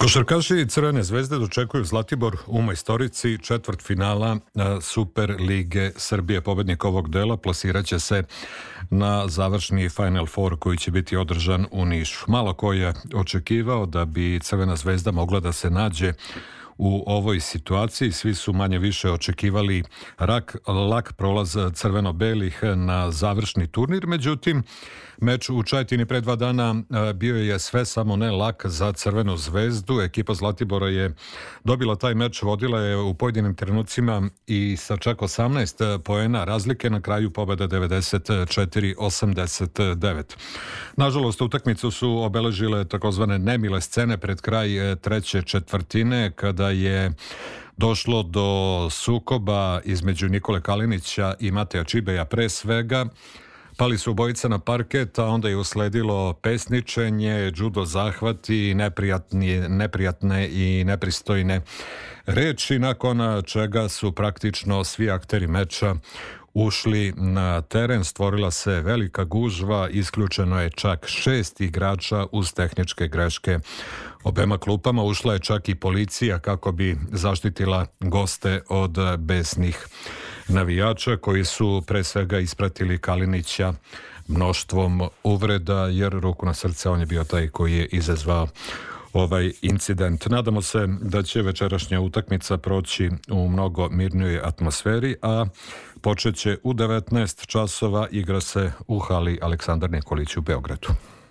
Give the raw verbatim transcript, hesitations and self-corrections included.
Košarkaši Crvene zvezde dočekuju Zlatibor u majstorici četvrtfinala Super lige Srbije. Pobednik ovog dela plasiraće se na završni Final Four koji će biti održan u Nišu. Malo ko je očekivao da bi Crvena zvezda mogla da se nađe u ovoj situaciji. Svi su manje više očekivali rak, lak prolaz crveno-belih na završni turnir. Međutim, meč u Čajetini pre dva dana bio je sve samo ne lak za Crvenu zvezdu. Ekipa Zlatibora je dobila taj meč, vodila je u pojedinim trenucima i sa čak osamnaest poena razlike, na kraju pobeda devedeset četiri osamdeset devet. Nažalost, utakmicu su obeležile takozvane nemile scene pred kraj treće četvrtine, kada je došlo do sukoba između Nikole Kalinića i Mateja Čibeja pre svega. Pali su obojica na parket, a onda je usledilo pesničenje, džudo zahvati, neprijatni, neprijatne i nepristojne reči, nakon čega su praktično svi akteri meča ušli na teren. Stvorila se velika gužva, isključeno je čak šest igrača uz tehničke greške obema klupama. Ušla je čak i policija kako bi zaštitila goste od besnih navijača koji su pre svega ispratili Kalinića mnoštvom uvreda, jer ruku na srce on je bio taj koji je izazvao ovaj incident. Nadamo se da će večerašnja utakmica proći u mnogo mirnijoj atmosferi, a počet će u devetnaest časova, igra se u hali Aleksandar Nikolić u Beogradu.